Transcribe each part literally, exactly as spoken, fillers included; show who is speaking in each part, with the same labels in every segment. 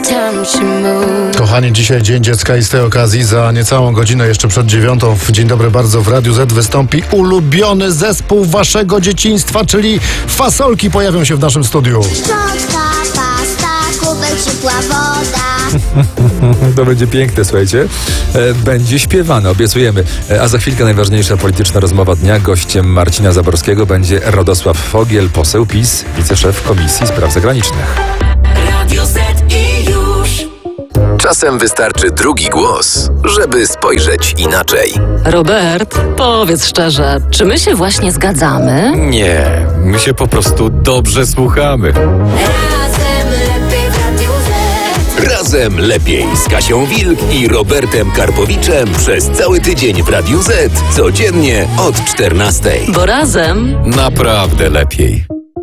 Speaker 1: Kochani, dzisiaj Dzień Dziecka i z tej okazji za niecałą godzinę, jeszcze przed dziewiątą, w Dzień Dobry Bardzo w Radiu Z wystąpi ulubiony zespół waszego dzieciństwa, czyli Fasolki pojawią się w naszym studiu.
Speaker 2: Szczotka, pasta, kubek, ciepła woda.
Speaker 3: To będzie piękne, słuchajcie. Będzie śpiewane, obiecujemy. A za chwilkę najważniejsza polityczna rozmowa dnia. Gościem Marcina Zaborskiego będzie Radosław Fogiel, poseł PiS, wiceszef Komisji Spraw Zagranicznych.
Speaker 4: Radio Z i już.
Speaker 5: Czasem wystarczy drugi głos, żeby spojrzeć inaczej.
Speaker 6: Robert, powiedz szczerze, czy my się właśnie zgadzamy?
Speaker 3: Nie, my się po prostu dobrze słuchamy.
Speaker 4: Razem lepiej w Radiu Z.
Speaker 5: Razem lepiej z Kasią Wilk i Robertem Karpowiczem przez cały tydzień w Radiu Z. Codziennie od czternastej.
Speaker 6: Bo razem
Speaker 3: Naprawdę lepiej.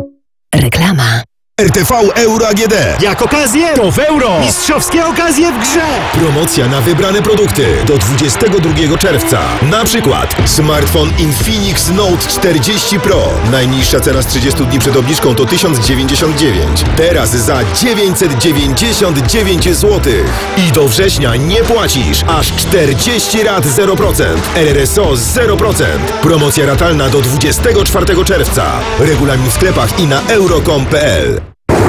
Speaker 6: reklama.
Speaker 7: R T V Euro A G D.
Speaker 8: Jak okazję, to w euro! Mistrzowskie okazje w grze!
Speaker 7: Promocja na wybrane produkty do dwudziestego drugiego czerwca. Na przykład smartfon Infinix Note czterdzieści Pro. Najniższa cena z trzydziestu dni przed obniżką to tysiąc dziewięćdziesiąt dziewięć. Teraz za dziewięćset dziewięćdziesiąt dziewięć złotych. I do września nie płacisz aż czterdzieści rat zero procent. R R S O zero procent. Promocja ratalna do dwudziestego czwartego czerwca. Regulamin w sklepach i na euro kropka com kropka p l.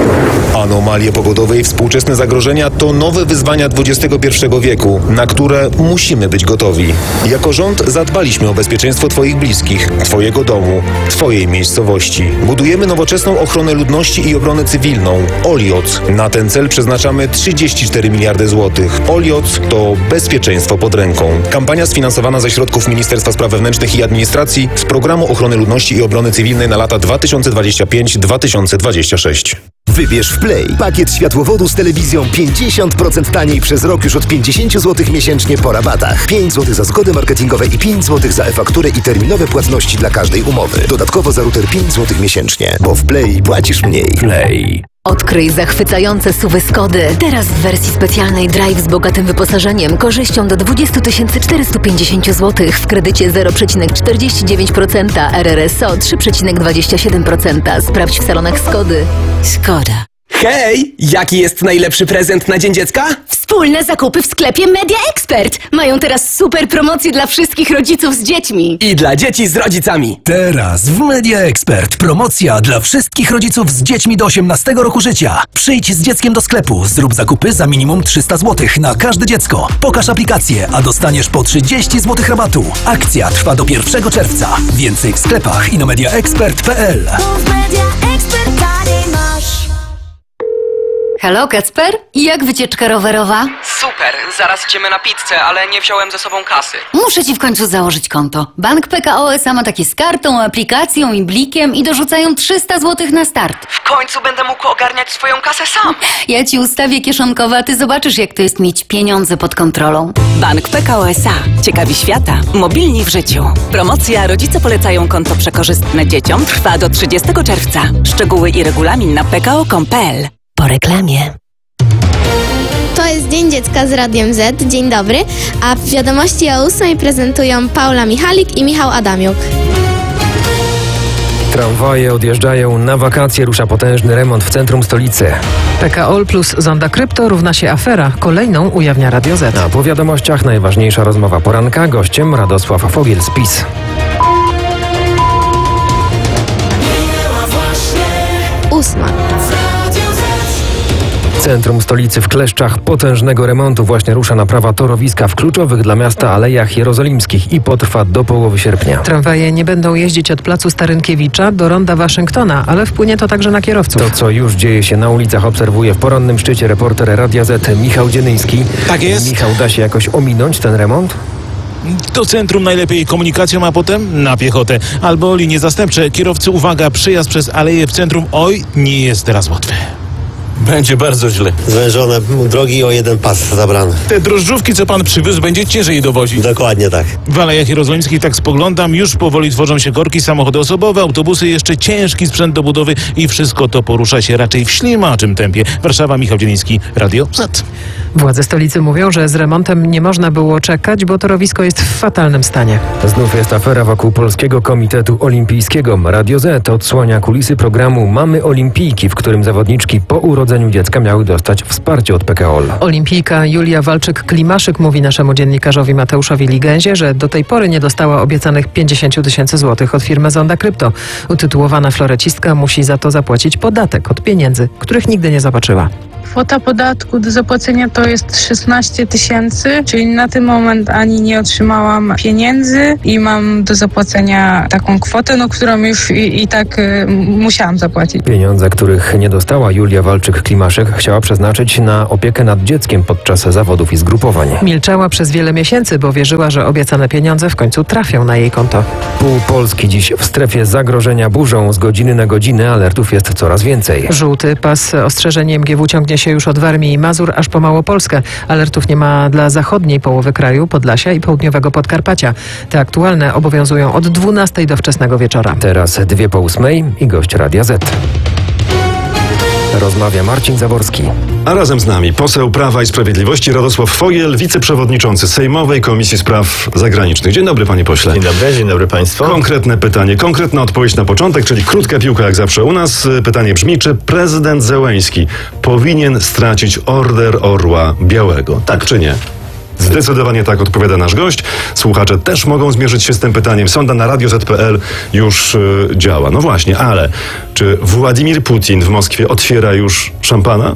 Speaker 7: Anomalie pogodowe i współczesne zagrożenia to nowe wyzwania dwudziestego pierwszego wieku, na które musimy być gotowi. Jako rząd zadbaliśmy o bezpieczeństwo Twoich bliskich, Twojego domu, Twojej miejscowości. Budujemy nowoczesną ochronę ludności i obronę cywilną. Olioc. Na ten cel przeznaczamy trzydzieści cztery miliardy złotych. Olioc to bezpieczeństwo pod ręką. Kampania sfinansowana ze środków Ministerstwa Spraw Wewnętrznych i Administracji z Programu Ochrony Ludności i Obrony Cywilnej na lata dwa tysiące dwudziesty piąty do dwa tysiące dwudziestego szóstego.
Speaker 9: Wybierz w Play pakiet światłowodu z telewizją pięćdziesiąt procent taniej przez rok już od pięćdziesiąt złotych miesięcznie po rabatach. pięć złotych za zgody marketingowe i pięć złotych za e-fakturę i terminowe płatności dla każdej umowy. Dodatkowo za router pięć złotych miesięcznie, bo w Play płacisz mniej.
Speaker 3: Play.
Speaker 10: Odkryj zachwycające S U V-y Skody. Teraz w wersji specjalnej Drive z bogatym wyposażeniem, korzyścią do dwadzieścia tysięcy czterysta pięćdziesiąt złotych w kredycie zero przecinek czterdzieści dziewięć procent, R R S O trzy przecinek dwadzieścia siedem procent. Sprawdź w salonach Skody. Skoda.
Speaker 11: Hej! Jaki jest najlepszy prezent na Dzień Dziecka?
Speaker 12: Wspólne zakupy w sklepie Media Expert. Mają teraz super promocje dla wszystkich rodziców z dziećmi.
Speaker 11: I dla dzieci z rodzicami.
Speaker 8: Teraz w Media Expert promocja dla wszystkich rodziców z dziećmi do osiemnastego roku życia. Przyjdź z dzieckiem do sklepu, zrób zakupy za minimum trzysta złotych na każde dziecko. Pokaż aplikację, a dostaniesz po trzydzieści złotych rabatu. Akcja trwa do pierwszego czerwca. Więcej w sklepach i na media expert kropka p l.
Speaker 2: Media Expert taniej masz.
Speaker 12: Halo, Kacper? Jak wycieczka rowerowa?
Speaker 13: Super, zaraz idziemy na pizzę, ale nie wziąłem ze sobą kasy.
Speaker 12: Muszę ci w końcu założyć konto. Bank P K O S A ma takie z kartą, aplikacją i blikiem i dorzucają trzysta złotych na start.
Speaker 13: W końcu będę mógł ogarniać swoją kasę sam.
Speaker 12: Ja ci ustawię kieszonkowe, a ty zobaczysz, jak to jest mieć pieniądze pod kontrolą.
Speaker 6: Bank P K O S A. Ciekawi świata. Mobilni w życiu. Promocja Rodzice polecają konto przekorzystne dzieciom trwa do trzydziestego czerwca. Szczegóły i regulamin na p k o kropka com kropka p l.
Speaker 10: Po reklamie.
Speaker 2: To jest Dzień Dziecka z Radiem Z. Dzień dobry. A w wiadomości o ósmej prezentują Paula Michalik i Michał Adamiuk.
Speaker 14: Tramwaje odjeżdżają na wakacje, rusza potężny remont w centrum stolicy.
Speaker 15: P K O L plus zonda krypto równa się afera. Kolejną ujawnia Radio Z.
Speaker 14: A po wiadomościach najważniejsza rozmowa poranka. Gościem Radosław Fogiel z PiS.
Speaker 2: Ósma.
Speaker 14: Centrum stolicy w kleszczach potężnego remontu właśnie rusza naprawa torowiska w kluczowych dla miasta Alejach Jerozolimskich i potrwa do połowy sierpnia.
Speaker 15: Tramwaje nie będą jeździć od placu Starynkiewicza do ronda Waszyngtona, ale wpłynie to także na kierowców.
Speaker 14: To, co już dzieje się na ulicach, obserwuje w porannym szczycie reporter Radia Z Michał Dzienyński.
Speaker 8: Tak jest.
Speaker 14: Michał, da się jakoś ominąć ten remont?
Speaker 8: Do centrum najlepiej komunikacją, a potem na piechotę. Albo linie zastępcze. Kierowcy, uwaga, przejazd przez aleję w centrum, oj, nie jest teraz łatwy.
Speaker 16: Będzie bardzo źle. Zwężone drogi o jeden pas zabrany.
Speaker 8: Te drożdżówki, co pan przywiózł, będzie ciężej dowozić.
Speaker 16: Dokładnie tak.
Speaker 8: W Alejach Jerozolimskich, tak spoglądam, już powoli tworzą się korki, samochody osobowe, autobusy, jeszcze ciężki sprzęt do budowy i wszystko to porusza się raczej w ślimaczym tempie. Warszawa, Michał Dzieliński, Radio Z.
Speaker 15: Władze stolicy mówią, że z remontem nie można było czekać, bo torowisko jest w fatalnym stanie.
Speaker 14: Znów jest afera wokół Polskiego Komitetu Olimpijskiego. Radio Z odsłania kulisy programu Mamy Olimpijki, w którym zawodniczki po urodzeniu dziecka miały dostać wsparcie od P K O L.
Speaker 15: Olimpijka Julia Walczyk-Klimaszyk mówi naszemu dziennikarzowi Mateuszowi Ligęzie, że do tej pory nie dostała obiecanych pięćdziesiąt tysięcy złotych od firmy Zonda Krypto. Utytułowana florecistka musi za to zapłacić podatek od pieniędzy, których nigdy nie zobaczyła.
Speaker 17: Kwota podatku do zapłacenia to jest szesnaście tysięcy, czyli na ten moment ani nie otrzymałam pieniędzy i mam do zapłacenia taką kwotę, no, którą już i, i tak y, musiałam zapłacić.
Speaker 14: Pieniądze, których nie dostała Julia Walczyk-Klimaszek, chciała przeznaczyć na opiekę nad dzieckiem podczas zawodów i zgrupowań.
Speaker 15: Milczała przez wiele miesięcy, bo wierzyła, że obiecane pieniądze w końcu trafią na jej konto.
Speaker 14: Pół Polski dziś w strefie zagrożenia burzą. Z godziny na godzinę alertów jest coraz więcej.
Speaker 15: Żółty pas ostrzeżenie M G W ciągnie się już od Warmii i Mazur aż po Małopolskę. Alertów nie ma dla zachodniej połowy kraju, Podlasia i południowego Podkarpacia. Te aktualne obowiązują od dwunastej do wczesnego wieczora.
Speaker 14: Teraz dwie po ósmej i gość Radia Z. Rozmawia Marcin Zaborski.
Speaker 18: A razem z nami poseł Prawa i Sprawiedliwości Radosław Fogiel, wiceprzewodniczący Sejmowej Komisji Spraw Zagranicznych. Dzień dobry, panie pośle.
Speaker 19: Dzień dobry, dzień dobry państwu.
Speaker 18: Konkretne pytanie, konkretna odpowiedź na początek, czyli krótka piłka jak zawsze u nas. Pytanie brzmi, czy prezydent Zełenski powinien stracić Order Orła Białego? Tak czy nie? Zdecydowanie tak, odpowiada nasz gość. Słuchacze też mogą zmierzyć się z tym pytaniem. Sonda na radio zet pe el już y, działa. No właśnie, ale czy Władimir Putin w Moskwie otwiera już szampana?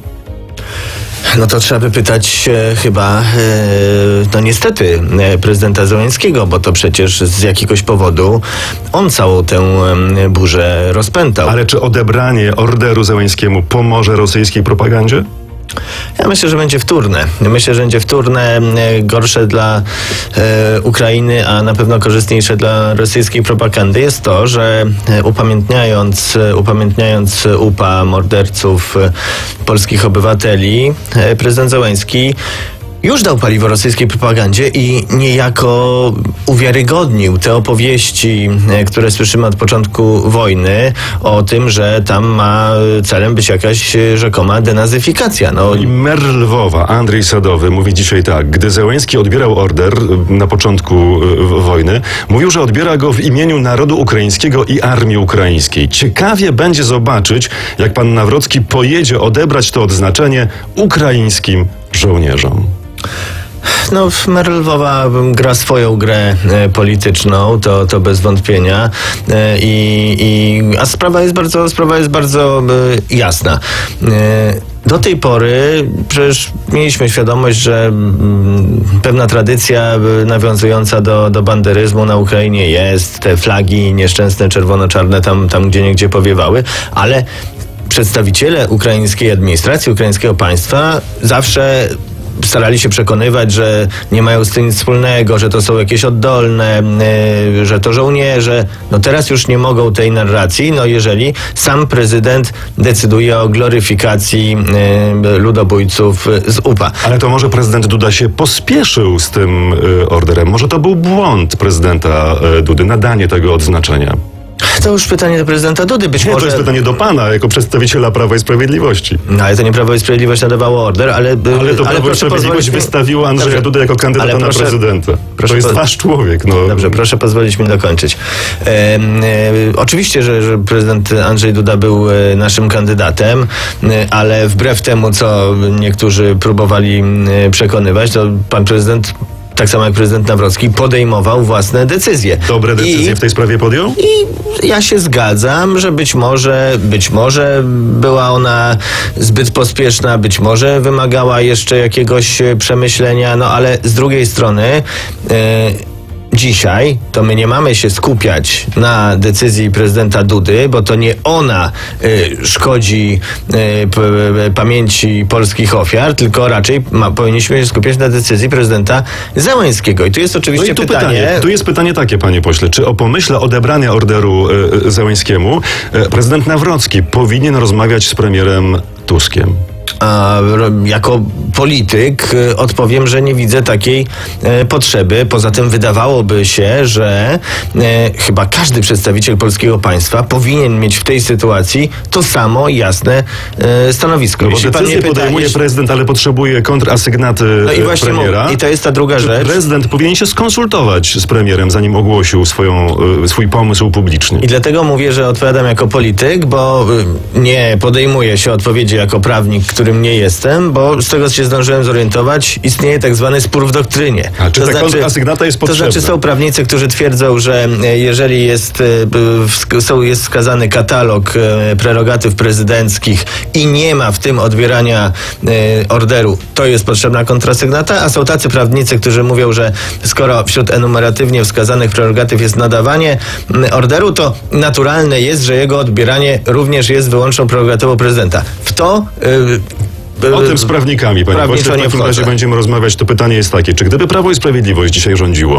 Speaker 19: No to trzeba by pytać e, chyba, e, no niestety, e, prezydenta Zełenskiego, bo to przecież z jakiegoś powodu on całą tę e, burzę rozpętał.
Speaker 18: Ale czy odebranie orderu Zełenskiemu pomoże rosyjskiej propagandzie?
Speaker 19: Ja myślę, że będzie wtórne. Myślę, że będzie wtórne, e, gorsze dla e, Ukrainy, a na pewno korzystniejsze dla rosyjskiej propagandy jest to, że e, upamiętniając, e, upamiętniając upa morderców e, polskich obywateli, e, prezydent Zełenski już dał paliwo rosyjskiej propagandzie i niejako uwiarygodnił te opowieści, e, które słyszymy od początku wojny o tym, że tam ma celem być jakaś e, rzekoma denazyfikacja. No.
Speaker 18: Mer Lwowa, Andrzej Sadowy, mówi dzisiaj tak. Gdy Zełenski odbierał order e, na początku e, wojny, mówił, że odbiera go w imieniu narodu ukraińskiego i armii ukraińskiej. Ciekawie będzie zobaczyć, jak pan Nawrocki pojedzie odebrać to odznaczenie ukraińskim żołnierzom.
Speaker 19: No, Mer Lwowa gra swoją grę e, polityczną, to, to bez wątpienia. E, i, i, a sprawa jest bardzo, sprawa jest bardzo e, jasna. E, Do tej pory przecież mieliśmy świadomość, że mm, pewna tradycja y, nawiązująca do, do banderyzmu na Ukrainie jest. Te flagi nieszczęsne czerwono-czarne tam, tam gdzie niegdzie powiewały, ale przedstawiciele ukraińskiej administracji, ukraińskiego państwa zawsze starali się przekonywać, że nie mają z tym nic wspólnego, że to są jakieś oddolne, yy, że to żołnierze. No teraz już nie mogą tej narracji, no jeżeli sam prezydent decyduje o gloryfikacji yy, ludobójców z upa.
Speaker 18: Ale to może prezydent Duda się pospieszył z tym yy, orderem. Może to był błąd prezydenta yy, Dudy, nadanie tego odznaczenia.
Speaker 19: To już pytanie do prezydenta Dudy. Być
Speaker 18: nie,
Speaker 19: może...
Speaker 18: to jest pytanie do pana, jako przedstawiciela Prawa i Sprawiedliwości.
Speaker 19: No ale to nie Prawo i Sprawiedliwość nadawało order, ale...
Speaker 18: Ale to
Speaker 19: ale
Speaker 18: Prawo i Sprawiedliwość mi... wystawiło Andrzeja
Speaker 19: Dobrze.
Speaker 18: Dudę jako kandydata
Speaker 19: proszę,
Speaker 18: na prezydenta.
Speaker 19: Proszę
Speaker 18: to jest
Speaker 19: po...
Speaker 18: wasz człowiek. No.
Speaker 19: Dobrze, proszę pozwolić mi dokończyć. E, e, oczywiście, że, że prezydent Andrzej Duda był e, naszym kandydatem, e, ale wbrew temu, co niektórzy próbowali e, przekonywać, to pan prezydent, tak samo jak prezydent Nawrocki, podejmował własne decyzje.
Speaker 18: Dobre decyzje
Speaker 19: I,
Speaker 18: w tej sprawie podjął?
Speaker 19: I ja się zgadzam, że być może, być może była ona zbyt pospieszna, być może wymagała jeszcze jakiegoś przemyślenia, no ale z drugiej strony yy, dzisiaj to my nie mamy się skupiać na decyzji prezydenta Dudy, bo to nie ona y, szkodzi y, p, pamięci polskich ofiar, tylko raczej ma, powinniśmy się skupiać na decyzji prezydenta Zełenskiego. I tu jest oczywiście
Speaker 18: no i tu
Speaker 19: pytanie...
Speaker 18: pytanie... Tu jest pytanie takie, panie pośle. Czy o pomyśle odebrania orderu y, Zełenskiemu y, prezydent Nawrocki powinien rozmawiać z premierem Tuskiem?
Speaker 19: A, jako polityk e, odpowiem, że nie widzę takiej e, potrzeby. Poza tym wydawałoby się, że e, chyba każdy przedstawiciel polskiego państwa powinien mieć w tej sytuacji to samo jasne e, stanowisko.
Speaker 18: No bo
Speaker 19: Jeśli pan
Speaker 18: decyzję
Speaker 19: mnie pyta,
Speaker 18: podejmuje
Speaker 19: jeśli-
Speaker 18: prezydent, ale potrzebuje kontrasygnaty
Speaker 19: No i
Speaker 18: e,
Speaker 19: właśnie
Speaker 18: premiera.
Speaker 19: mówię, i to jest ta druga
Speaker 18: Czy
Speaker 19: rzecz.
Speaker 18: prezydent powinien się skonsultować z premierem, zanim ogłosił swoją, e, swój pomysł publicznie?
Speaker 19: I dlatego mówię, że odpowiadam jako polityk, bo y, nie podejmuję się odpowiedzi jako prawnik, którym nie jestem, bo z tego, co się zdążyłem zorientować, istnieje tak zwany spór w doktrynie.
Speaker 18: A czy ta kontrasygnata jest
Speaker 19: To
Speaker 18: potrzebna?
Speaker 19: znaczy są prawnicy, którzy twierdzą, że e, jeżeli jest, e, wsk- są, jest wskazany katalog e, prerogatyw prezydenckich i nie ma w tym odbierania e, orderu, to jest potrzebna kontrasygnata, a są tacy prawnicy, którzy mówią, że skoro wśród enumeratywnie wskazanych prerogatyw jest nadawanie m, orderu, to naturalne jest, że jego odbieranie również jest wyłączną prerogatywą prezydenta. W to e,
Speaker 18: O tym z prawnikami, panie
Speaker 19: Prawniczo
Speaker 18: pośle. W
Speaker 19: nie
Speaker 18: takim
Speaker 19: wchodzę.
Speaker 18: razie będziemy rozmawiać. To pytanie jest takie, czy gdyby Prawo i Sprawiedliwość dzisiaj rządziło,